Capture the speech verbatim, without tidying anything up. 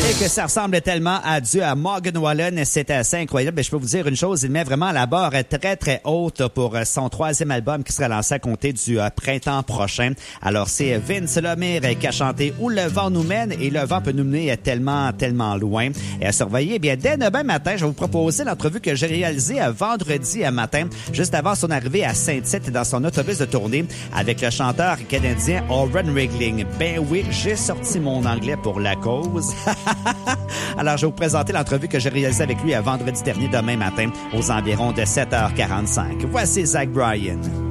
dire que ça ressemble tellement à Dieu à Morgan Wallen, c'est assez incroyable. Mais je peux vous dire une chose, il met vraiment la barre très très haute pour son troisième album qui sera lancé à compter du printemps prochain. Alors c'est Vince Lemire qui a chanté Où le vent nous mène, et le vent peut nous mener tellement tellement loin. Et à surveiller, eh bien dès demain matin, je vais vous proposer l'entrevue que j'ai réalisée vendredi matin, juste avant son arrivée à Saint-Tite dans son autobus de tournée avec le chanteur canadien Oren Regling. Ben oui, j'ai sorti mon anglais pour la cause. Alors, je vais vous présenter l'entrevue que j'ai réalisée avec lui à vendredi dernier, demain matin, aux environs de sept heures quarante-cinq. Voici Zach Bryan.